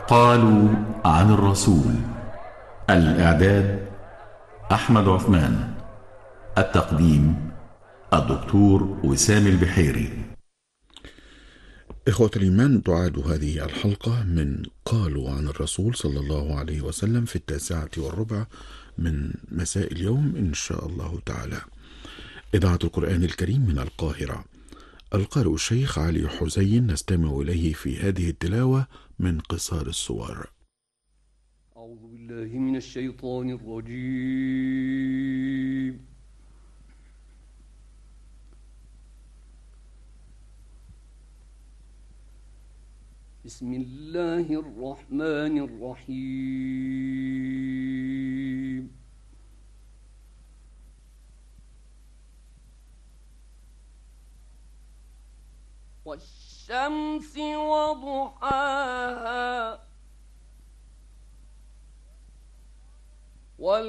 قالوا عن الرسول. الإعداد أحمد عثمان. التقديم الدكتور وسام البحيري. إخوة الإيمان، تعاد هذه الحلقة من قالوا عن الرسول صلى الله عليه وسلم في 9:15 من مساء اليوم إن شاء الله تعالى. إذاعة القرآن الكريم من القاهرة. القارئ الشيخ علي حسين، نستمع إليه في هذه التلاوة من قصار الصور. أعوذ بالله من الشيطان الرجيم. بسم الله الرحمن الرحيم. والشمس وضحاها